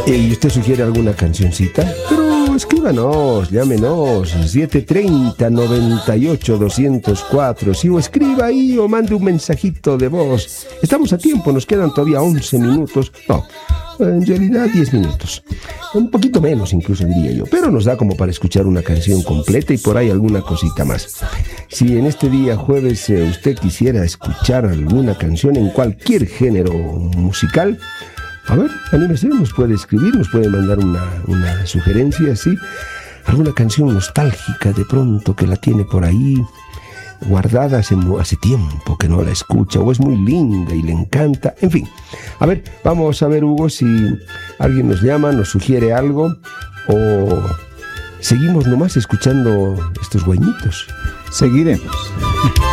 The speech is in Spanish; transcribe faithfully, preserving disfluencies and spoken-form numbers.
¿Y usted sugiere alguna cancioncita? Pero escríbanos, llámenos, siete treinta, noventa y ocho, doscientos cuatro, sí, o escriba ahí o mande un mensajito de voz. Estamos a tiempo, nos quedan todavía once minutos, no, en realidad diez minutos, un poquito menos incluso diría yo, pero nos da como para escuchar una canción completa y por ahí alguna cosita más. Si en este día jueves eh, usted quisiera escuchar alguna canción en cualquier género musical, a ver, anímese, nos puede escribir, nos puede mandar una, una sugerencia, ¿sí? Alguna canción nostálgica de pronto que la tiene por ahí guardada hace, hace tiempo que no la escucha, o es muy linda y le encanta, en fin. A ver, vamos a ver, Hugo, si alguien nos llama, nos sugiere algo, o seguimos nomás escuchando estos guañitos. Seguiremos.